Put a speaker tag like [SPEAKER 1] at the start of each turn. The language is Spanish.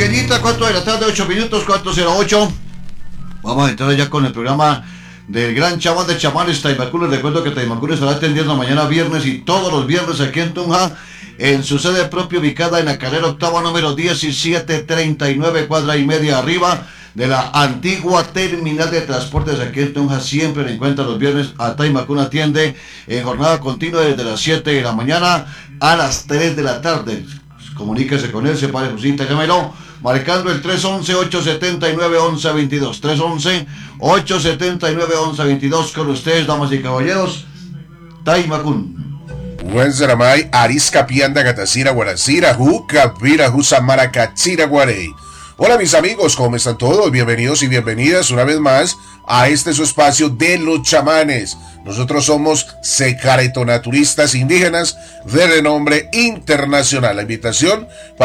[SPEAKER 1] Miguelita, 4 de la tarde, 8 minutos, 4:08. Vamos a entrar ya con el programa del gran chamán de chamanes, Taimacú. Les recuerdo que Taimacú estará atendiendo mañana viernes y todos los viernes aquí en Tunja, en su sede propia ubicada en la carrera octava número 1739, cuadra y media arriba de la antigua terminal de transportes aquí en Tunja. Siempre le encuentra los viernes a Taimacú. Atiende en jornada continua desde las 7 de la mañana a las 3 de la tarde. Comuníquese con él, separe su cita, llámelo marcando el 311-879-1122. 311-879-1122. Con ustedes, damas y caballeros, Taimacú.
[SPEAKER 2] Buen Zaramay, Arisca Pianda Gatacira Guaracira, Jucapira Jusamara Cachira Guarey. Hola mis amigos, ¿cómo están todos? Bienvenidos y bienvenidas una vez más a este su espacio de los chamanes. Nosotros somos secaretonaturistas indígenas de renombre internacional. La invitación para